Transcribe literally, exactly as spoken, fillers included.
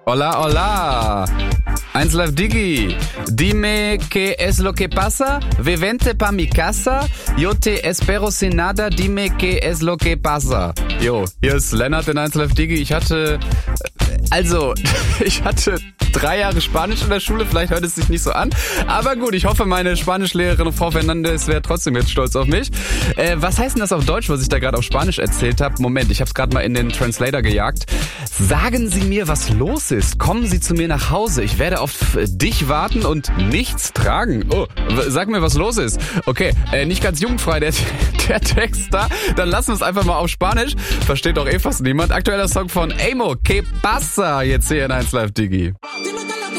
Hola, hola. eins Live Digi. Dime qué es lo que pasa. Ve vente pa mi casa. Yo te espero sin nada. Dime qué es lo que pasa. Jo, hier ist Lennart in eins Live Digi. Ich hatte, also, ich hatte drei Jahre Spanisch in der Schule. Vielleicht hört es sich nicht so an. Aber gut, ich hoffe, meine Spanischlehrerin Frau Fernandes wäre trotzdem jetzt stolz auf mich. Äh, was heißt denn das auf Deutsch, was ich da gerade auf Spanisch erzählt habe? Moment, ich habe es gerade mal in den Translator gejagt. Sagen Sie mir, was los ist. Kommen Sie zu mir nach Hause. Ich werde auf dich warten und nichts tragen. Oh, sag mir, was los ist. Okay, äh, nicht ganz jugendfrei der, der Text da. Dann lassen wir es einfach mal auf Spanisch. Versteht doch eh fast niemand. Aktueller Song von Amo. Que pasa? Jetzt hier in eins Live Digi. Dime que